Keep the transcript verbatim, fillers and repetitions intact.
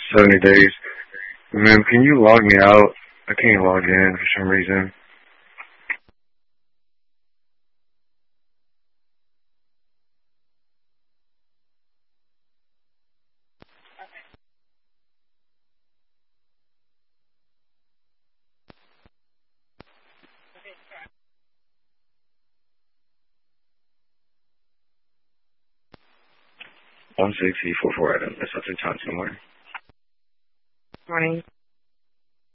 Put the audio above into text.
seventy days. Ma'am, can you log me out? I can't log in for some reason. one sixty four four item. That's up in town somewhere. Morning.